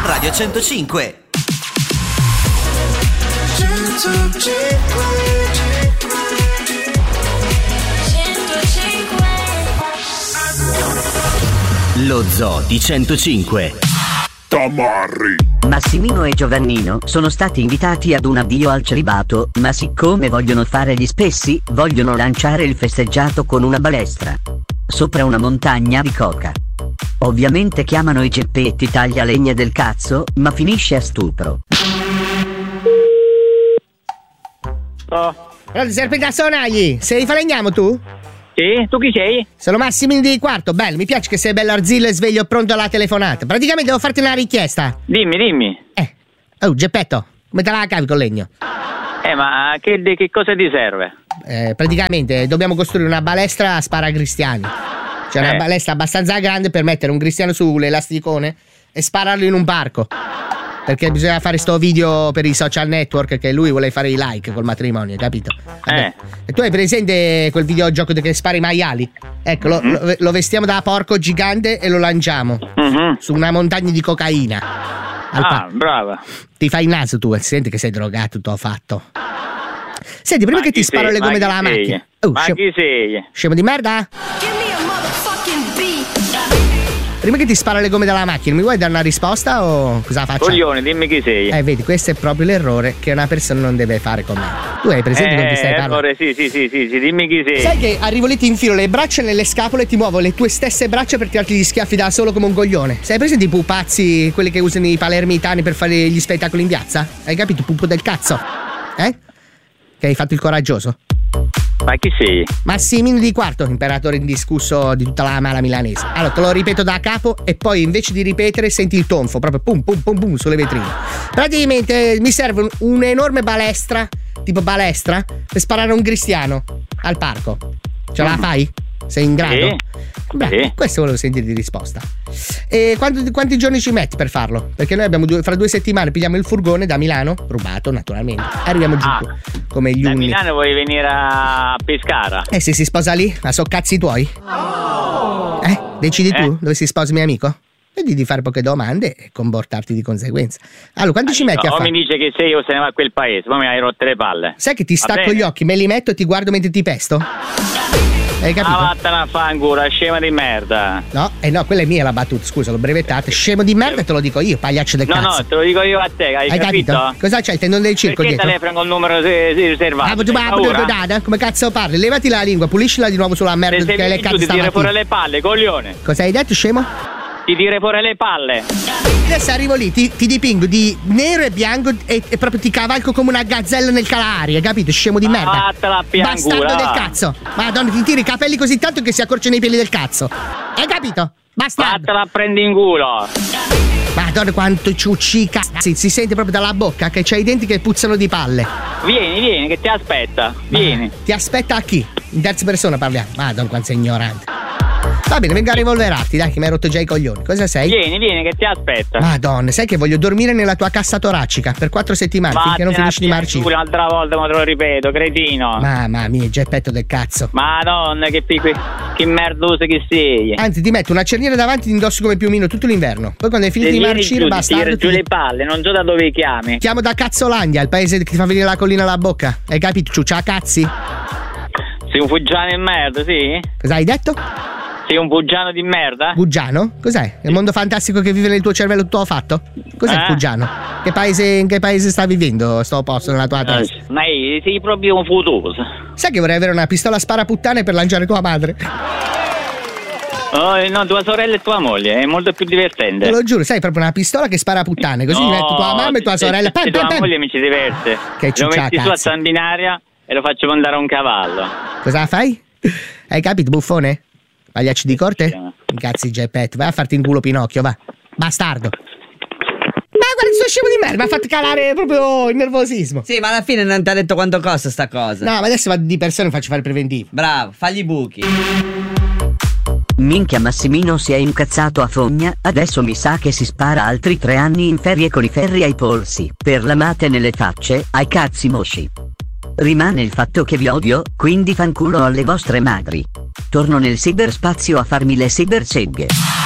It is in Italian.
Radio 105. Lo Zoo di 105. Tamarri. Massimino e Giovannino sono stati invitati ad un addio al celibato, ma siccome vogliono fare gli spessi, vogliono lanciare il festeggiato con una balestra sopra una montagna di coca. Ovviamente chiamano i Geppetti taglialegna del cazzo, ma finisce a stupro. Pronto, serpentassonagli, sei falegnamo tu? Sì, tu chi sei? Sono Massimino di Quarto, bello, mi piace che sei bello arzillo e sveglio pronto alla telefonata. Praticamente devo farti una richiesta. Dimmi. Oh, Geppetto, come te la cavi con legno? Ma che cosa ti serve? Praticamente dobbiamo costruire una balestra a sparacristiani. Cioè una balestra abbastanza grande per mettere un cristiano sull'elasticone e spararlo in un parco. Perché bisogna fare sto video per i social network che lui vuole fare i like col matrimonio, capito? Vabbè. E tu hai presente quel videogioco che spara i maiali? Ecco, lo vestiamo da porco gigante e lo lanciamo su una montagna di cocaina. Brava. Ti fai il naso tu, senti che sei drogato, tutto fatto. Senti, prima che ti sparo le gomme dalla macchina. Ma chi sei? Scemo di merda? Prima che ti sparo le gomme dalla macchina, mi vuoi dare una risposta o cosa faccio? Coglione, dimmi chi sei. Vedi, questo è proprio l'errore che una persona non deve fare con me. Tu hai presente con chi stai parlando? Sì, dimmi chi sei. Sai che arrivo lì, ti infilo le braccia nelle scapole e ti muovo le tue stesse braccia per tirarti gli schiaffi da solo come un coglione. Sai presente i pupazzi, quelli che usano i palermitani per fare gli spettacoli in piazza? Hai capito, pupo del cazzo? Che hai fatto il coraggioso? Ma chi sei? Massimino di Quarto, imperatore indiscusso di tutta la mala milanese. Allora, te lo ripeto da capo e poi invece di ripetere senti il tonfo, proprio pum pum pum pum sulle vetrine. Praticamente mi serve un'enorme balestra, tipo balestra, per sparare a un cristiano al parco. Ce la fai? Sei in grado? Beh, questo volevo sentire di risposta. E quanti giorni ci metti per farlo? Perché noi abbiamo fra 2 settimane pigliamo il furgone da Milano, rubato naturalmente. Arriviamo giù come gli da uni. Milano vuoi venire a Pescara? Se si sposa lì, ma so cazzi tuoi? Decidi tu dove si sposa mio amico? Vedi di fare poche domande e comportarti di conseguenza. Allora, quanto ci metti a fare? O mi dice che sei o se ne va a quel paese, poi mi hai rotto le palle. Sai che ti stacco gli occhi, me li metto e ti guardo mentre ti pesto? Hai capito? Vattene a fangura, scema di merda. No, quella è mia la battuta, scusa, l'ho brevettata. Scemo di merda te lo dico io, pagliaccio del cazzo. No, te lo dico io a te, hai capito? Cosa c'è il tendone del circo dietro? Perché telefono col numero riservato? Come cazzo parli? Levati la lingua, puliscila di nuovo sulla merda che hai leccato stamattina. Ti tira fuori le palle, coglione. Cosa hai detto, scemo? Ti tira fuori le palle. Adesso arrivo lì, ti dipingo di nero e bianco e proprio ti cavalco come una gazzella nel Calari, hai capito? Scemo di merda. Vattela a piangura. Bastardo del cazzo. Madonna, ti tiri i capelli così tanto che si accorciano i peli del cazzo. Hai capito? Bastardo. Vattela a prendi in culo. Madonna, quanto ciucci cazzi. Si sente proprio dalla bocca che c'hai i denti che puzzano di palle. Vieni, che ti aspetta. Vieni. Ti aspetta a chi? In terza persona parliamo. Madonna, quanto sei ignorante. Va bene, vengo a rivolverarti, dai, che mi hai rotto già i coglioni. Cosa sei? Vieni, che ti aspetta. Madonna, sai che voglio dormire nella tua cassa toracica per 4 settimane finché non finisci di marcire. Un'altra volta, ma te lo ripeto, cretino. Mamma mia, Geppetto del cazzo. Madonna, che merdoso che sei. Anzi, ti metto una cerniera davanti e ti indossi come piumino tutto l'inverno. Poi quando hai finito di marcire, bastardo, giù le palle, non so da dove chiami. Chiamo da Cazzolandia, il paese che ti fa venire la collina alla bocca. Hai capito, ciuccia cazzi? Sei un fuggiano di merda, sì? Cosa hai detto? Sei un buggiano di merda? Buggiano? Cos'è? È il mondo fantastico che vive nel tuo cervello tutto fatto? Cos'è il buggiano? In che paese sta vivendo sto posto nella tua testa? Ma sei proprio un futoso. Sai che vorrei avere una pistola sparaputtane per lanciare tua madre? Oh, no, tua sorella e tua moglie, è molto più divertente. Te lo giuro, sai, proprio una pistola che spara puttane, così mi metto tua mamma e tua sorella. Tua moglie mi ci diverte. Che lo metti su a zambinaria e lo faccio mandare a un cavallo. Cosa fai? Hai capito, buffone? Pagliacci di corte? Cazzi Geppetto, vai a farti in culo Pinocchio, va. Bastardo. Ma guarda, sto scemo di merda, mi ha fatto calare proprio il nervosismo. Sì, ma alla fine non ti ha detto quanto costa sta cosa. No, ma adesso vado di persona e faccio fare il preventivo. Bravo, fagli i buchi. Minchia, Massimino si è incazzato a fogna, adesso mi sa che si spara altri 3 anni in ferie con i ferri ai polsi, per lamate nelle facce, ai cazzi mosci. Rimane il fatto che vi odio, quindi fanculo alle vostre madri. Torno nel cyberspazio a farmi le cyberseghe.